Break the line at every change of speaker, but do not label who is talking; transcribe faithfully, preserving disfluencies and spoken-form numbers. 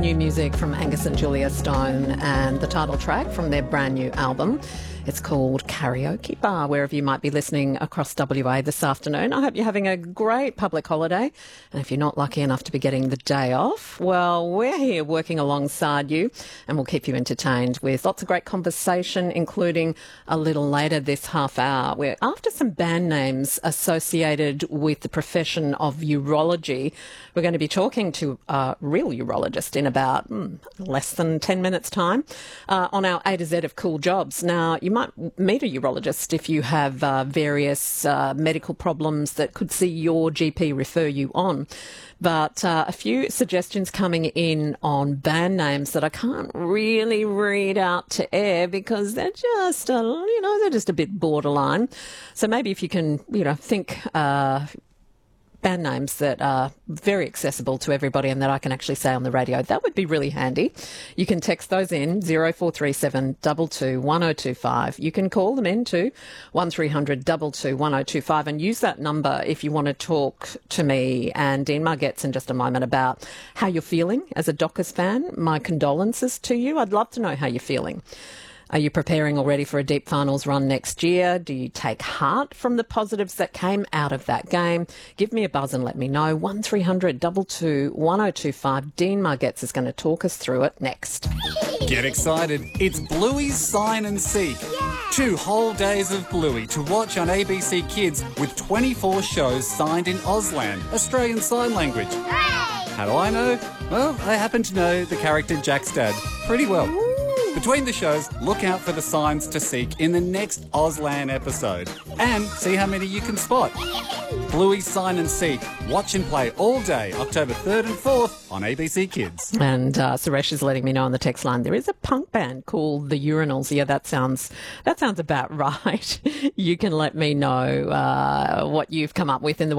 new music from Angus and Julia Stone and the title track from their brand new album. It's called Karaoke Bar, wherever you might be listening across W A this afternoon. I hope you're having a great public holiday. And if you're not lucky enough to be getting the day off, well, we're here working alongside you and we'll keep you entertained with lots of great conversation, including a little later this half hour. We're after some band names associated with the profession of urology. We're going to be talking to a real urologist in about mm, less than ten minutes' time uh, on our A to Z of cool jobs. Now, you might meet a urologist if you have uh, various uh, medical problems that could see your G P refer you on. But uh, a few suggestions coming in on band names that I can't really read out to air because they're just, uh, you know, they're just a bit borderline. So maybe if you can, you know, think uh, band names that are very accessible to everybody and that I can actually say on the radio, that would be really handy. You can text those in zero four three seven two two one zero two five. You can call them in to one three hundred two two one zero two five and use that number if you want to talk to me and Dean Margetts in just a moment about how you're feeling as a Dockers fan. My condolences to you. I'd love to know how you're feeling. Are you preparing already for a deep finals run next year? Do you take heart from the positives that came out of that game? Give me a buzz and let me know. one three hundred two two one zero two five. Dean Margetts is going to talk us through it next.
Get excited. It's Bluey's Sign and Seek. Yeah. Two whole days of Bluey to watch on A B C Kids with twenty-four shows signed in Auslan, Australian Sign Language. Hooray! How do I know? Well, I happen to know the character Jack's dad pretty well. Ooh. Between the shows, look out for the signs to seek in the next Auslan episode and see how many you can spot. Bluey's Sign and Seek. Watch and play all day, October third and fourth on A B C Kids.
And uh, Suresh is letting me know on the text line there is a punk band called The Urinals. Yeah, that sounds that sounds about right. You can let me know uh, what you've come up with in the